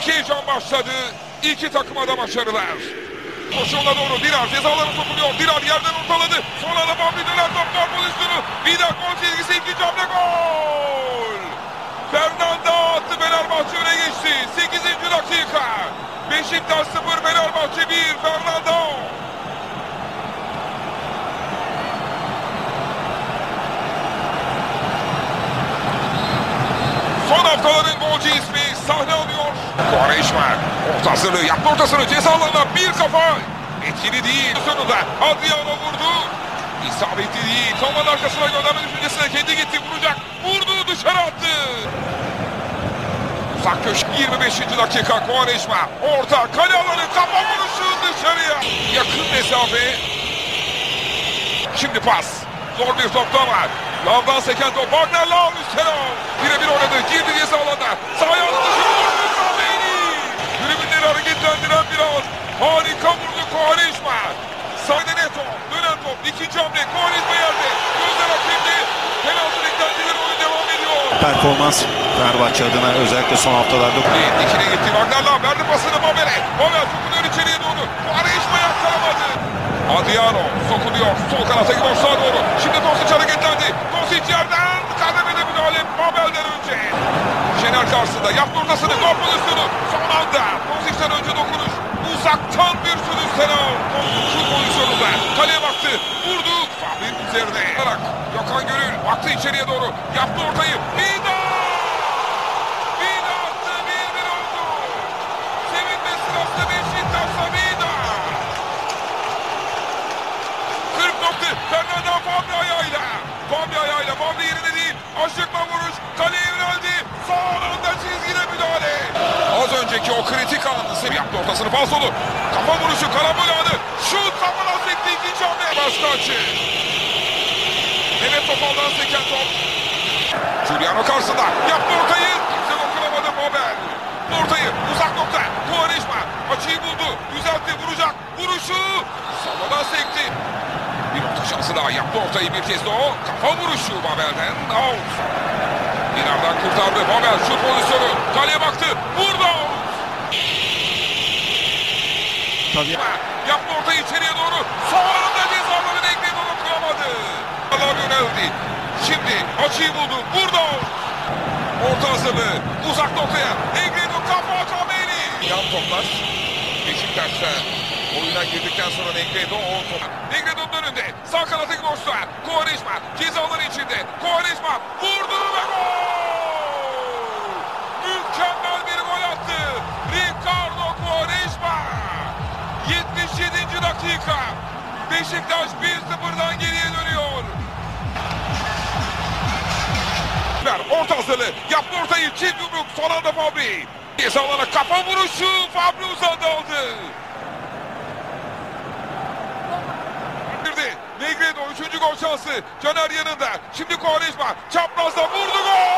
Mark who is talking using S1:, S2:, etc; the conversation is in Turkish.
S1: Büyük heyecan başladı. İki takıma da başarılar. Koşuğuna doğru Dirar cezalarına sokuluyor. Dirar yerden ortaladı. Sonra da Bambi döner top gol pozisyonu. Vida gol çizgisi, ikinci hamle gol. Fernanda attı, Fenerbahçe öne geçti. 8. dakika. Beşiktaş 0, Fenerbahçe 1. Fernanda. Son haftaların golcü ismi sahne alıyor. Quaresma orta hazırlığı yaptı, ortasını ceza alanına bir kafa. Etkili değil. Sonunda Adriano vurdu. İsabetli değil. Kamanın arkasına gönderme düşüncesine kendi gitti, vuracak. Vurdu, dışarı attı. Uzak köşe 25. dakika. Quaresma orta kale alanı, kafa vuruşu dışarıya. Yakın mesafe. Şimdi pas. Zor bir topta var. Lavdan seken top. Wagner Lav üstüne. Birebir oynadı. Girdi ceza alanına. Sağ ayağını dışarı vurdu. Kameni. Tribünleri hareketlendiren bir an. Harika vurdu Quaresma. Sağda Neto. Dönen top. İkinci hamle. Quaresma yerde. Gözler hakemde. Penaltı beklentileri, oyun devam ediyor.
S2: Performans Fenerbahçe adına özellikle son haftalarda.
S1: Dikine gitti. Wagner Lav verdi pasını Mabel'e. Mabel sokuluyor içeriye doğru. Quaresma yakkalamadı. Adriano sokuluyor. Sol kanata gidiyor, sağa doğru. Şimdi Dosic hareketlendi. Dosic yerden kademede müdahale Mabel'den önce. Şener karşısında yaptı ortasını. Gol pozisyonu. Son anda Dosic'ten önce dokunuş. Uzaktan bir sürü selam. Şu pozisyonunda kaleye baktı. Vurdu. Fabrik üzerine. Gökhan Gönül baktı içeriye doğru. Yaptı ortayı. Vida! Vida attı. 1-1 oldu. Sevinme sırasında Beşiktaş'ta Vida. 40 nokta. Fernanda Fabri ayağıyla. Fabri ayağıyla. Fabri yerine değil. Aşıkma vuruş. Kaleye yöneldi. Son anda çizgide müdahale. Az önceki o kritik anı yaptı, ortasını falsolu. Kafa vuruşu, karambol anı. Şut kafadan sekti, ikinci hamle. Başka açı. Mehmet Topal'dan seken top. Giuliano karşısında. Yaptı ortayı. Kimse dokunamadı Mabel. Ortayı uzak nokta. Quaresma açıyı buldu. Düzeltti, vuracak. Vuruşu. Savadan sekti. Bir orta şansı daha, yaptı ortayı bir kez de o. Kafa vuruşu Mabel'den. Out. Dinar'dan kurtardı. Mabel şut pozisyonu. Kaleye baktı. Vurdu.
S2: Tabii.
S1: Yaptı ortayı içeriye doğru. Sonunda cezaları Negredo dokunamadı. Allah yöneldi. Şimdi açıyı buldu. Vurdu. Orta hazırlığı. Uzak noktaya. Negredo kafa Kameni. Yan toplar. Beşiktaş'ta oyuna girdikten sonra Negredo o top. Negredo'nun önünde. Sağ kanatı boşluğa. Quaresma cezaları içinde. Quaresma vurdu ve gol. Mükemmel bir gol attı. Ricardo Quaresma. 77. dakika. Beşiktaş 1-0'dan geriye dönüyor. Orta hazırlığı. Yaptı ortayı. Çift yumruk. Son anda Fabri. Cezalara kafa vuruşu. Fabri uzandı aldı. Negredo 3. gol şansı. Caner yanında. Şimdi Quaresma çaprazda vurdu, gol!